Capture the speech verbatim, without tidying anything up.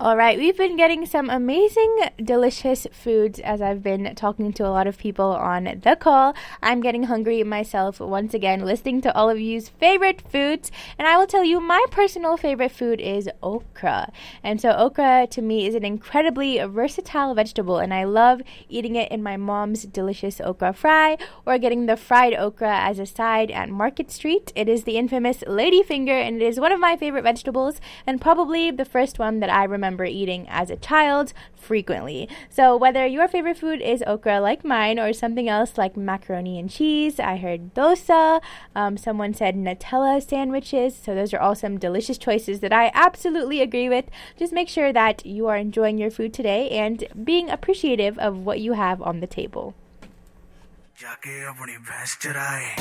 All right, we've been getting some amazing, delicious foods as I've been talking to a lot of people on the call. I'm getting hungry myself once again, listening to all of you's favorite foods. And I will tell you, my personal favorite food is okra. And so okra, to me, is an incredibly versatile vegetable. And I love eating it in my mom's delicious okra fry or getting the fried okra as a side at Market Street. It is the infamous ladyfinger, and it is one of my favorite vegetables and probably the first one that I remember eating as a child frequently. So whether your favorite food is okra like mine or something else like macaroni and cheese, I heard dosa, um, someone said Nutella sandwiches, so those are all some delicious choices that I absolutely agree with. Just make sure that you are enjoying your food today and being appreciative of what you have on the table. जाके अपनी भैंस चराए